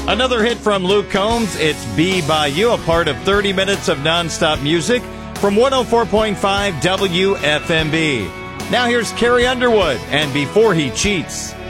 Another hit from Luke Combs. It's Be By You, a part of 30 minutes of nonstop music from 104.5 WFMB. Now here's Carrie Underwood and Before He Cheats.